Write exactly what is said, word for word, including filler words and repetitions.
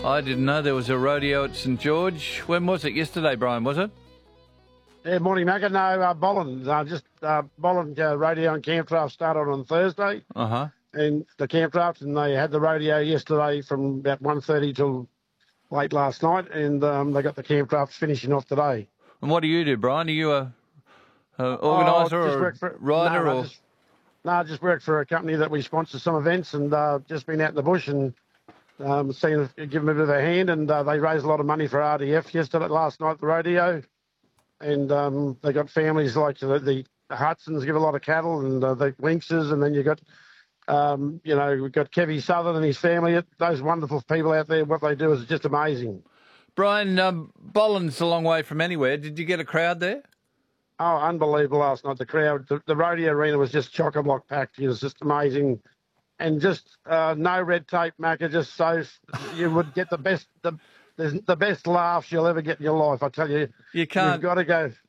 I didn't know there was a rodeo at St George. When was it? Yesterday, Brian, was it? Yeah, morning, Macca. No, uh, Bolland. Uh, just uh, Bolland uh, rodeo and camp draft started on Thursday. Uh-huh. And the camp draft, and they had the rodeo yesterday from about one thirty till late last night, and um, they got the camp draft finishing off today. And what do you do, Brian? Are you a, a organiser oh, or for, rider? No, or? I just, no, I just work for a company that we sponsor some events, and uh, just been out in the bush and um, seen give them a bit of a hand, and uh, they raised a lot of money for R D F yesterday, last night at the rodeo. And um, they got families like the, the Hudsons give a lot of cattle, and uh, the Lynxes, and then you got, um, you know, we've got Kevy Southern and his family. Those wonderful people out there, what they do is just amazing. Brian, um, Bolland's a long way from anywhere. Did you get a crowd there? Oh, unbelievable last night. The crowd, the, the rodeo arena was just chock-a-block packed. It was just amazing. And just uh, no red tape, Macca, just so you would get the best, the, the best laughs you'll ever get in your life, I tell you. You can't. You've got to go.